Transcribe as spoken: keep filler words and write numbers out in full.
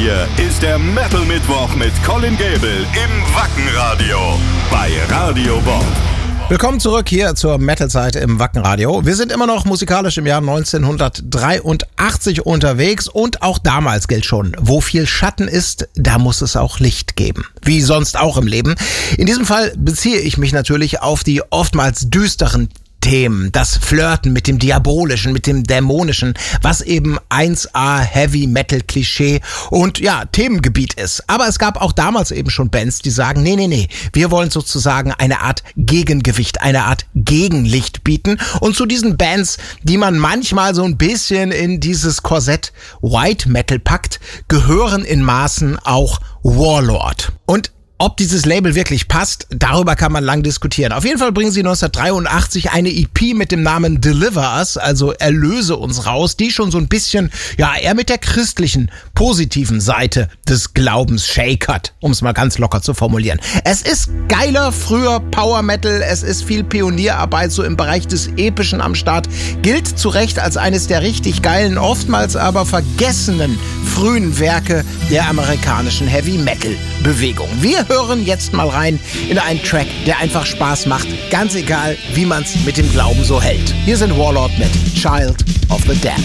hier ist der Metal Mittwoch mit Colin Gable im Wackenradio bei Radio Bob. Willkommen zurück hier zur Metal-Zeit im Wackenradio. Wir sind immer noch musikalisch im Jahr neunzehnhundertdreiundachtzig unterwegs und auch damals gilt schon, wo viel Schatten ist, da muss es auch Licht geben. Wie sonst auch im Leben. In diesem Fall beziehe ich mich natürlich auf die oftmals düsteren Themen, das Flirten mit dem Diabolischen, mit dem Dämonischen, was eben eins A Heavy Metal Klischee und ja, Themengebiet ist. Aber es gab auch damals eben schon Bands, die sagen, nee, nee, nee, wir wollen sozusagen eine Art Gegengewicht, eine Art Gegenlicht bieten. Und zu diesen Bands, die man manchmal so ein bisschen in dieses Korsett White Metal packt, gehören in Maßen auch Warlord. Und ob dieses Label wirklich passt, darüber kann man lang diskutieren. Auf jeden Fall bringen sie neunzehnhundertdreiundachtzig eine E P mit dem Namen Deliver Us, also Erlöse uns raus, die schon so ein bisschen, ja, eher mit der christlichen, positiven Seite des Glaubens shakert, um es mal ganz locker zu formulieren. Es ist geiler, früher Power Metal, es ist viel Pionierarbeit so im Bereich des Epischen am Start, gilt zu Recht als eines der richtig geilen, oftmals aber vergessenen frühen Werke der amerikanischen Heavy Metal Bewegung. Wir hören jetzt mal rein in einen Track, der einfach Spaß macht, ganz egal, wie man es mit dem Glauben so hält. Hier sind Warlord mit Child of the Damned.